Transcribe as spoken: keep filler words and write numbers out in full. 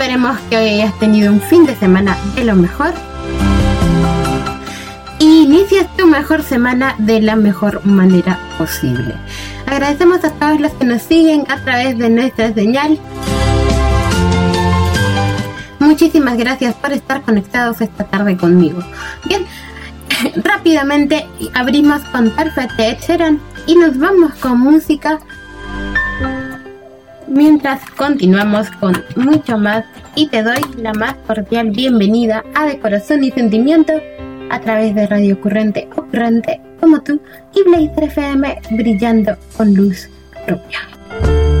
Esperemos que hoy hayas tenido un fin de semana de lo mejor. Y inicias tu mejor semana de la mejor manera posible. Agradecemos a todos los que nos siguen a través de nuestra señal. Muchísimas gracias por estar conectados esta tarde conmigo. Bien, rápidamente abrimos con Perfect de Ed Sheeran y nos vamos con música mientras continuamos con mucho más, y te doy la más cordial bienvenida a De Corazón y Sentimiento a través de Radio Currente, Ocurrente como tú, y Blazer F M, brillando con luz propia.